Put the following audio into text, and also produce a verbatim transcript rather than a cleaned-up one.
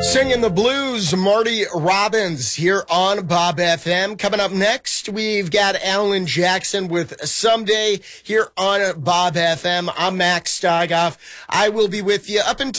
Singing the blues, Marty Robbins here on Bob F M. Coming up next, we've got Alan Jackson with Someday here on Bob F M. I'm Max Steigoff. I will be with you up until